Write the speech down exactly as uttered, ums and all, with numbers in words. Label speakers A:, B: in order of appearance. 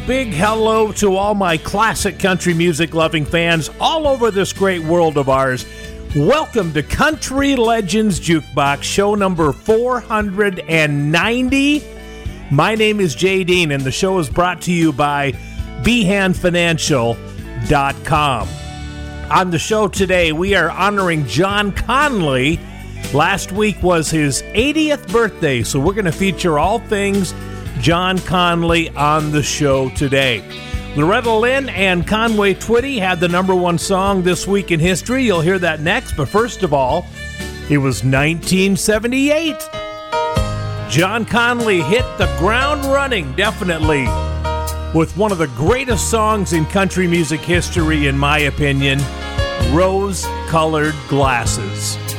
A: Big hello to all my classic country music loving fans all over this great world of ours. Welcome to Country Legends Jukebox, show number four hundred ninety. My name is Jay Dean, and the show is brought to you by behan financial dot com. On the show today, we are honoring John Conlee. Last week was his eightieth birthday, so we're going to feature all things John Conlee on the show today. Loretta Lynn and Conway Twitty had the number one song this week in history. You'll hear that next, but first of all, it was nineteen seventy-eight. John Conlee hit the ground running, definitely, with one of the greatest songs in country music history, in my opinion, Rose-Colored Glasses.